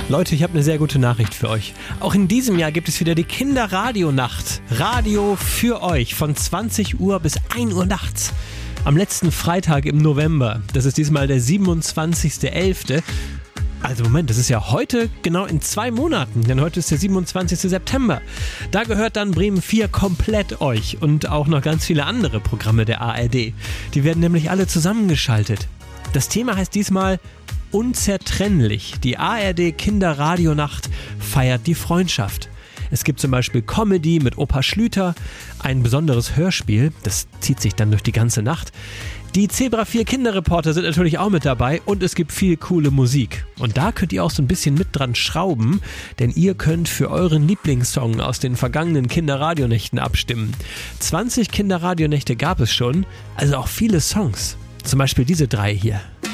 Leute, ich habe eine sehr gute Nachricht für euch. Auch in diesem Jahr gibt es wieder die Kinderradionacht. Radio für euch von 20 Uhr bis 1 Uhr nachts. Am letzten Freitag im November. Das ist diesmal der 27.11. Also Moment, das ist ja heute genau in 2 Monaten, denn heute ist der 27. September. Da gehört dann Bremen 4 komplett euch und auch noch ganz viele andere Programme der ARD. Die werden nämlich alle zusammengeschaltet. Das Thema heißt diesmal unzertrennlich. Die ARD Kinderradionacht feiert die Freundschaft. Es gibt zum Beispiel Comedy mit Opa Schlüter, ein besonderes Hörspiel, das zieht sich dann durch die ganze Nacht. Die Zebra 4 Kinderreporter sind natürlich auch mit dabei und es gibt viel coole Musik. Und da könnt ihr auch so ein bisschen mit dran schrauben, denn ihr könnt für euren Lieblingssong aus den vergangenen Kinderradionächten abstimmen. 20 Kinderradionächte gab es schon, also auch viele Songs. Zum Beispiel diese 3 hier.